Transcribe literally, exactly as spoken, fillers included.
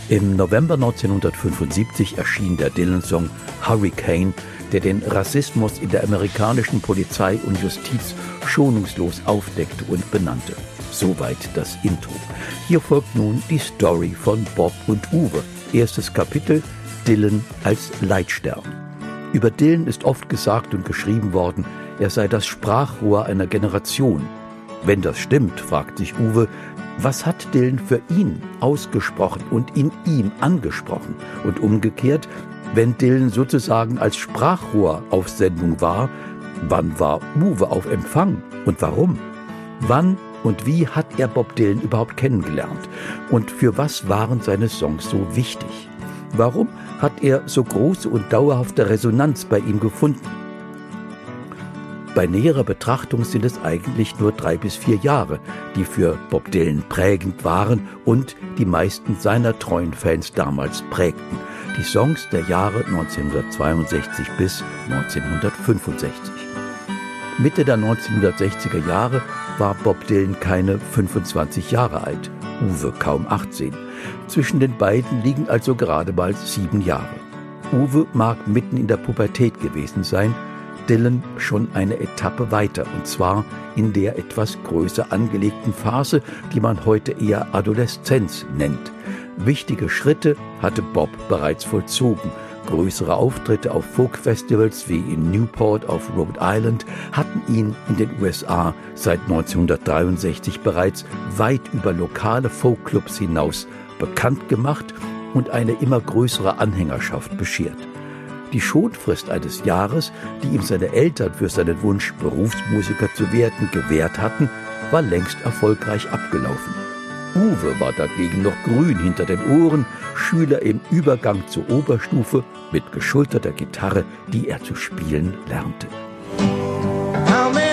Im November neunzehnhundertfünfundsiebzig erschien der Dylan-Song Hurricane, der den Rassismus in der amerikanischen Polizei und Justiz schonungslos aufdeckte und benannte. Soweit das Intro. Hier folgt nun die Story von Bob und Uwe. Erstes Kapitel: Dylan als Leitstern. Über Dylan ist oft gesagt und geschrieben worden, er sei das Sprachrohr einer Generation. Wenn das stimmt, fragt sich Uwe, was hat Dylan für ihn ausgesprochen und in ihm angesprochen? Und umgekehrt, wenn Dylan sozusagen als Sprachrohr auf Sendung war, wann war Uwe auf Empfang und warum? Wann und wie hat er Bob Dylan überhaupt kennengelernt? Und für was waren seine Songs so wichtig? Warum hat er so große und dauerhafte Resonanz bei ihm gefunden? Bei näherer Betrachtung sind es eigentlich nur drei bis vier Jahre, die für Bob Dylan prägend waren und die meisten seiner treuen Fans damals prägten. Die Songs der Jahre neunzehnhundertzweiundsechzig bis neunzehnhundertfünfundsechzig. Mitte der neunzehnhundertsechziger Jahre war Bob Dylan keine fünfundzwanzig Jahre alt, Uwe kaum achtzehn. Zwischen den beiden liegen also gerade mal sieben Jahre. Uwe mag mitten in der Pubertät gewesen sein, Dylan schon eine Etappe weiter, und zwar in der etwas größer angelegten Phase, die man heute eher Adoleszenz nennt. Wichtige Schritte hatte Bob bereits vollzogen. Größere Auftritte auf Folkfestivals wie in Newport auf Rhode Island hatten ihn in den U S A seit neunzehnhundertdreiundsechzig bereits weit über lokale Folkclubs hinaus bekannt gemacht und eine immer größere Anhängerschaft beschert. Die Schonfrist eines Jahres, die ihm seine Eltern für seinen Wunsch, Berufsmusiker zu werden, gewährt hatten, war längst erfolgreich abgelaufen. Uwe war dagegen noch grün hinter den Ohren, Schüler im Übergang zur Oberstufe mit geschulterter Gitarre, die er zu spielen lernte. How many